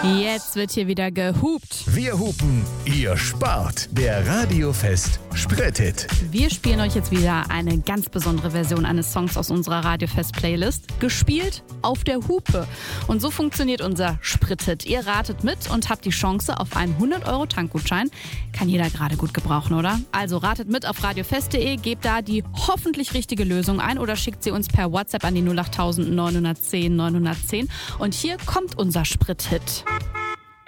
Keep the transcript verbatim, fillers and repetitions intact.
Jetzt wird hier wieder gehupt. Wir hupen, ihr spart. Der Radiofest Sprit-Hit. Wir spielen euch jetzt wieder eine ganz besondere Version eines Songs aus unserer Radiofest-Playlist. Gespielt auf der Hupe. Und so funktioniert unser Sprit-Hit. Ihr ratet mit und habt die Chance auf einen hundert Euro Tankgutschein. Kann jeder gerade gut gebrauchen, oder? Also ratet mit auf radiofest punkt de, gebt da die hoffentlich richtige Lösung ein oder schickt sie uns per WhatsApp an die null acht neun eins null neun eins null neun eins null. Und hier kommt unser Sprit-Hit.